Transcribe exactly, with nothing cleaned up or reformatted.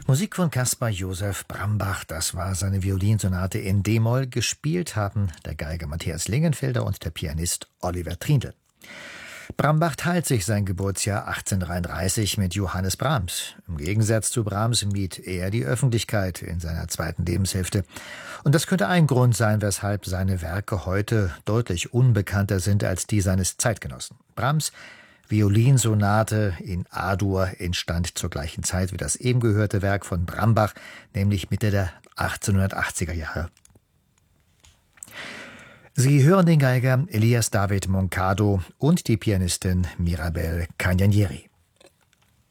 Musik von Caspar Josef Brambach, das war seine Violinsonate in D-Moll. Gespielt haben der Geiger Matthias Lingenfelder und der Pianist Oliver Trindl. Brambach teilt sich sein Geburtsjahr achtzehnhundertdreiunddreißig mit Johannes Brahms. Im Gegensatz zu Brahms mied er die Öffentlichkeit in seiner zweiten Lebenshälfte. Und das könnte ein Grund sein, weshalb seine Werke heute deutlich unbekannter sind als die seines Zeitgenossen. Brahms' Violinsonate in A-Dur entstand zur gleichen Zeit wie das eben gehörte Werk von Brambach, nämlich Mitte der achtzehnhundertachtziger Jahre. Sie hören den Geiger Elias David Moncado und die Pianistin Mirabel Cagnanieri.